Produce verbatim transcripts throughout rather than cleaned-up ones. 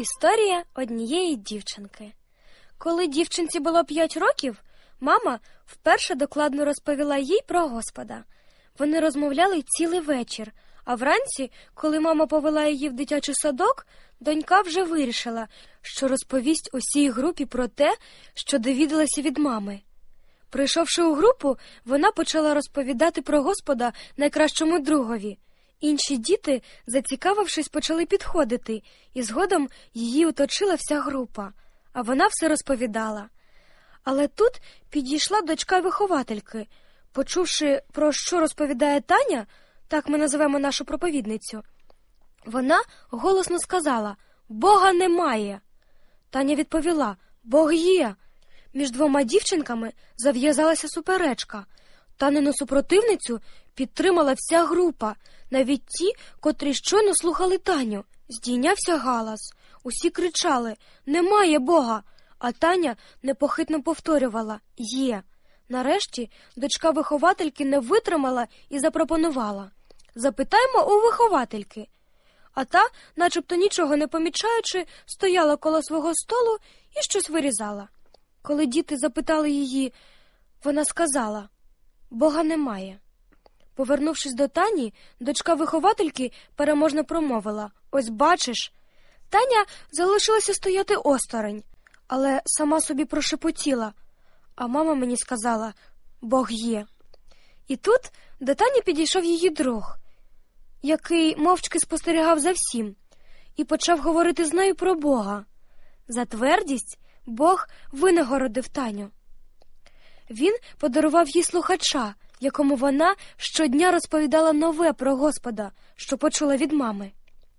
Історія однієї дівчинки. Коли дівчинці було п'ять років, мама вперше докладно розповіла їй про Господа. Вони розмовляли цілий вечір, а вранці, коли мама повела її в дитячий садок, донька вже вирішила, що розповість усій групі про те, що довідалася від мами. Прийшовши у групу, вона почала розповідати про Господа найкращому другові. Інші діти, зацікавившись, почали підходити, і згодом її оточила вся група, а вона все розповідала. Але тут підійшла дочка виховательки. Почувши, про що розповідає Таня, так ми називаємо нашу проповідницю, вона голосно сказала: «Бога немає». Таня відповіла: «Бог є». Між двома дівчинками зав'язалася суперечка. Танину супротивницю підтримала вся група, навіть ті, котрі щойно слухали Таню. Здійнявся галас. Усі кричали: «Немає Бога!», а Таня непохитно повторювала: «Є». Нарешті дочка виховательки не витримала і запропонувала: «Запитаймо у виховательки». А та, начебто нічого не помічаючи, стояла коло свого столу і щось вирізала. Коли діти запитали її, вона сказала: «Бога немає». Повернувшись до Тані, дочка виховательки переможно промовила: «Ось бачиш». Таня залишилася стояти осторонь, але сама собі прошепотіла: «А мама мені сказала: Бог є». І тут до Тані підійшов її друг, який мовчки спостерігав за всім, і почав говорити з нею про Бога. За твердість Бог винагородив Таню. Він подарував їй слухача, якому вона щодня розповідала нове про Господа, що почула від мами.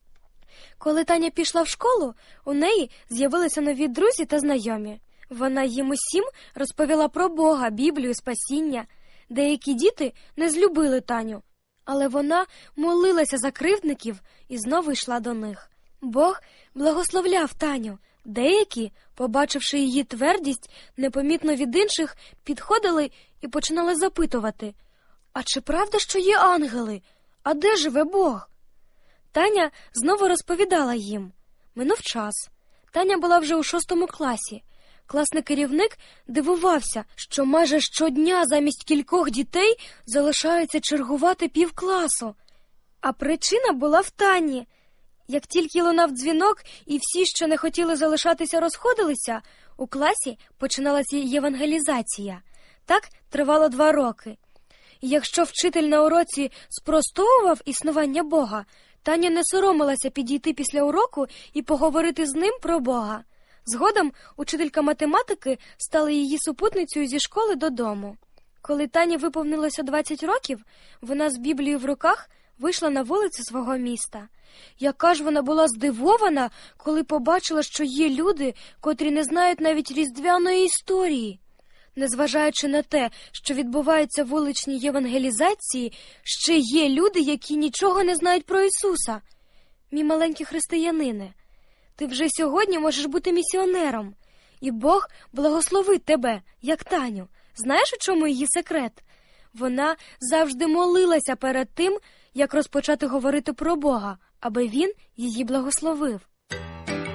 Коли Таня пішла в школу, у неї з'явилися нові друзі та знайомі. Вона їм усім розповіла про Бога, Біблію, спасіння. Деякі діти не злюбили Таню, але вона молилася за кривдників і знову йшла до них. Бог благословляв Таню. Деякі, побачивши її твердість, непомітно від інших, підходили і починали запитувати: «А чи правда, що є ангели? А де живе Бог?» Таня знову розповідала їм. Минув час. Таня була вже у шостому класі. Класний керівник дивувався, що майже щодня замість кількох дітей залишається чергувати півкласу. А причина була в Тані. Як тільки лунав дзвінок і всі, що не хотіли залишатися, розходилися, у класі починалася євангелізація. Так тривало два роки. І якщо вчитель на уроці спростовував існування Бога, Таня не соромилася підійти після уроку і поговорити з ним про Бога. Згодом учителька математики стала її супутницею зі школи додому. Коли Тані виповнилося двадцять років, вона з Біблією в руках вийшла на вулицю свого міста. Яка ж вона була здивована, коли побачила, що є люди, котрі не знають навіть різдвяної історії. Незважаючи на те, що відбуваються вуличні євангелізації, ще є люди, які нічого не знають про Ісуса. Мій маленький християнине, ти вже сьогодні можеш бути місіонером, і Бог благословить тебе, як Таню. Знаєш, у чому її секрет? Вона завжди молилася перед тим, як розпочати говорити про Бога, аби Він її благословив.